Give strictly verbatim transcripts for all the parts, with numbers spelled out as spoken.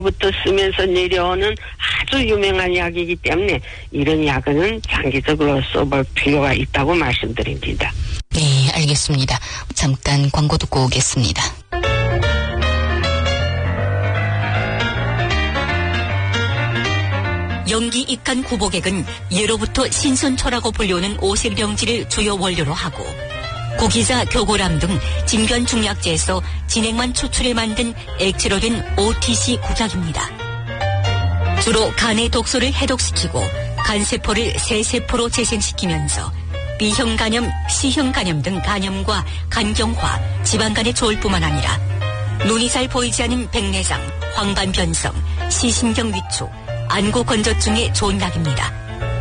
부터 쓰면서 내려오는 아주 유명한 약이기 때문에 이런 약은 장기적으로 써볼 필요가 있다고 말씀드립니다. 네, 알겠습니다. 잠깐 광고 듣고 오겠습니다. 연기 익한 구복액은 예로부터 신선초라고 불리우는 오색령지를 주요 원료로 하고 고기자, 교고람 등 진변 중약제에서 진액만 추출해 만든 액체로 된 오티씨 구작입니다. 주로 간의 독소를 해독시키고 간세포를 새세포로 재생시키면서 B형 간염, C형 간염 등 간염과 간경화, 지방간에 좋을 뿐만 아니라 눈이 잘 보이지 않는 백내장, 황반변성, 시신경 위축, 안구 건조증에 좋은 약입니다.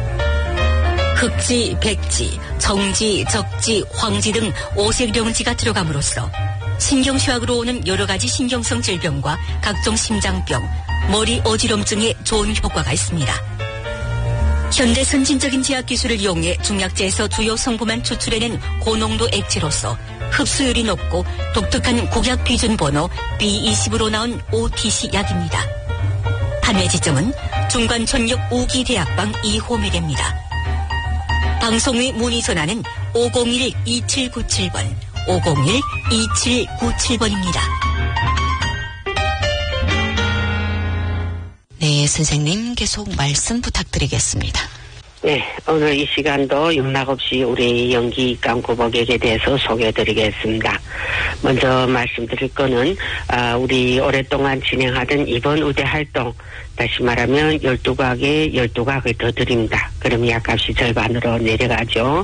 흑지, 백지, 정지, 적지, 황지 등 오색령지가 들어감으로써 신경쇠약으로 오는 여러 가지 신경성 질병과 각종 심장병, 머리 어지럼증에 좋은 효과가 있습니다. 현대 선진적인 제약 기술을 이용해 중약제에서 주요 성분만 추출해낸 고농도 액체로서 흡수율이 높고 독특한 국약 비준 번호 비 이십으로 나온 오티씨 약입니다. 판매 지점은 중관천역 우기대학방 이 호매대입니다. 방송의 문의 전화는 오공일 이칠구칠 번, 오공일 이칠구칠 번입니다. 네, 선생님 계속 말씀 부탁드리겠습니다. 네, 오늘 이 시간도 용납없이 우리 연기익감 구복액에 대해서 소개해드리겠습니다. 먼저 말씀드릴 거는 아, 우리 오랫동안 진행하던 이번 의대 활동, 다시 말하면 열두 각에 열두 각을 더 드립니다. 그럼 약값이 절반으로 내려가죠.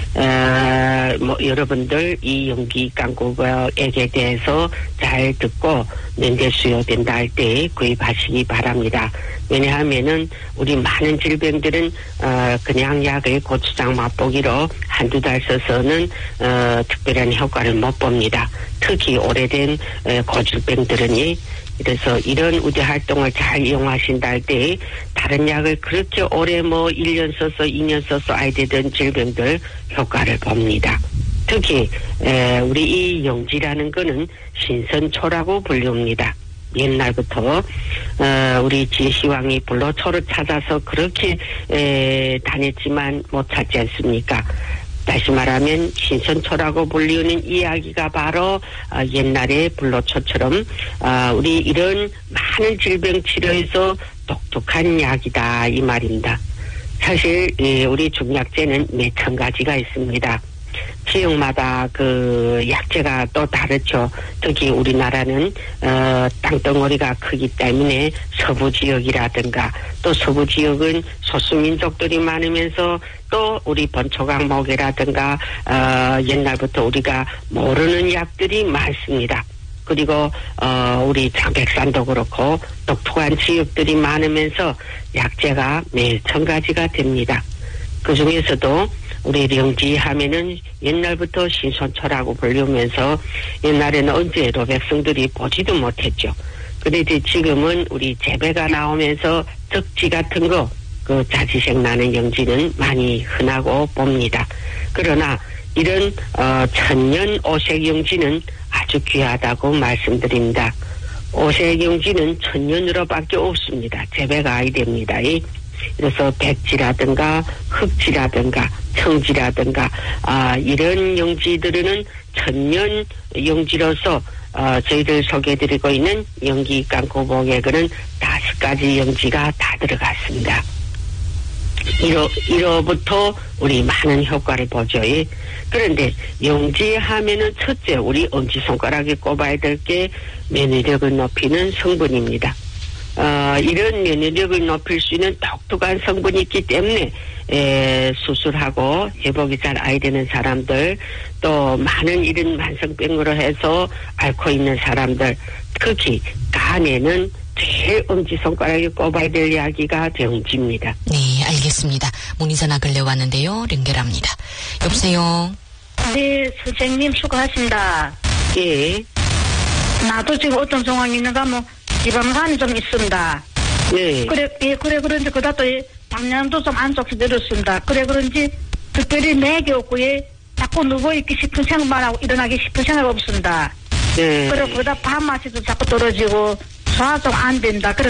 어, 뭐 여러분들 이 연기익감 구복액에 대해서 잘 듣고 연대 수요된다 할 때 구입하시기 바랍니다. 왜냐하면은 우리 많은 질병들은 어 그냥 약을 고추장 맛보기로 한두 달 써서는 어 특별한 효과를 못 봅니다. 특히 오래된 어, 고질병들은이 그래서 이런 의대 활동을 잘 이용하신다 할 때 다른 약을 그렇게 오래 뭐 일 년 써서 이 년 써서 아야 되던 질병들 효과를 봅니다. 특히 에, 우리 이 용지라는 거는 신선초라고 불립니다. 옛날부터 어, 우리 지시왕이 불로초를 찾아서 그렇게 에, 다녔지만 못 찾지 않습니까? 다시 말하면 신선초라고 불리우는 이야기가 바로 어, 옛날에 불로초처럼 어, 우리 이런 많은 질병 치료에서 독특한 약이다 이 말입니다. 사실 예, 우리 중약제는 몇천 가지가 있습니다. 지역마다 그 약재가 또 다르죠. 특히 우리나라는 어, 땅덩어리가 크기 때문에 서부 지역이라든가 또 서부 지역은 소수민족들이 많으면서 또 우리 번초강목이라든가 어, 옛날부터 우리가 모르는 약들이 많습니다. 그리고 어, 우리 장백산도 그렇고 독특한 지역들이 많으면서 약재가 몇천 가지가 됩니다. 그 중에서도 우리 령지 하면은 옛날부터 신선초라고 불리면서 옛날에는 언제로 백성들이 보지도 못했죠. 그런데 지금은 우리 재배가 나오면서 적지 같은 거, 그 자지색 나는 영지는 많이 흔하고 봅니다. 그러나 이런 어, 천년 오색 영지는 아주 귀하다고 말씀드립니다. 오색 영지는 천년으로밖에 없습니다. 재배가 아야 됩니다. 그래서 백지라든가 흑지라든가 청지라든가 아, 이런 영지들은 천년 영지로서 어, 저희들 소개해드리고 있는 연기익감 구복액은 다섯 가지 영지가 다 들어갔습니다. 이로, 이로부터 우리 많은 효과를 보죠. 그런데 영지 하면은 첫째 우리 엄지손가락에 꼽아야 될 게 면역력을 높이는 성분입니다. 어, 이런 면역력을 높일 수 있는 독특한 성분이 있기 때문에 에, 수술하고 회복이 잘 안 되는 사람들 또 많은 이런 만성병으로 해서 앓고 있는 사람들 특히 간에는 제일 엄지손가락에 꼽아야 될 약이가 정지입니다. 네, 알겠습니다. 문의 전화 걸려 왔는데요. 연결합니다. 여보세요. 네, 선생님 수고하십니다. 예. 나도 지금 어떤 상황이 있는가 하면 지방간이 좀 있습니다. 예. 그래, 예, 그래, 그런지, 그다 또, 방향도 좀 안 좋게 내렸습니다. 그래, 그런지, 특별히 맥이 없고, 예, 자꾸 누워있기 싶은 생각만 하고, 일어나기 싶은 생각 없습니다. 예. 그래, 그러다 밥맛이 도 자꾸 떨어지고, 소화 좀 안 된다. 그래,